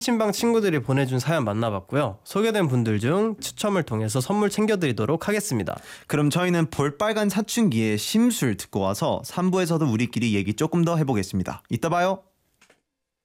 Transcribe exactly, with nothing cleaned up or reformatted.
신방 친구들이 보내준 사연 만나봤고요. 소개된 분들 중 추첨을 통해서 선물 챙겨드리도록 하겠습니다. 그럼 저희는 볼빨간 사춘기의 심술 듣고 와서 삼 부에서도 우리끼리 얘기 조금 더 해보겠습니다. 이따 봐요.